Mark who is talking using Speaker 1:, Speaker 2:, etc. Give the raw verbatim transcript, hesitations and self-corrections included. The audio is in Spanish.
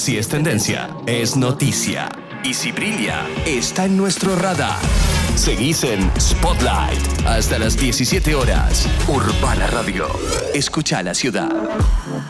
Speaker 1: Si es tendencia, es noticia. Y si brilla, está en nuestro radar. Seguís en Spotlight hasta las diecisiete horas. Urbana Radio. Escucha la ciudad.